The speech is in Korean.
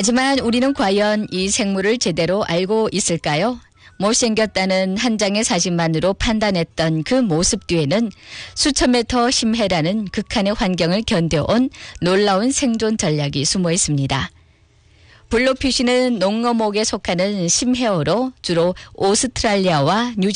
하지만 우리는 과연 이 생물을 제대로 알고 있을까요? 못생겼다는 한 장의 사진만으로 판단했던 그 모습 뒤에는 수천 미터 심해라는 극한의 환경을 견뎌온 놀라운 생존 전략이 숨어 있습니다. 블루피쉬는 농어목에 속하는 심해어로 주로 오스트랄리아와